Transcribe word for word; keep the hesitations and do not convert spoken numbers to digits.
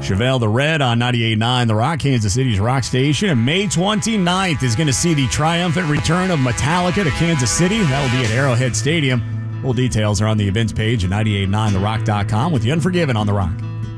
Chevelle the Red on ninety-eight point nine, The Rock, Kansas City's rock station. And May twenty-ninth is going to see the triumphant return of Metallica to Kansas City. That will be at Arrowhead Stadium. Full details are on the events page at ninety-eight point nine the rock dot com with The Unforgiven on The Rock.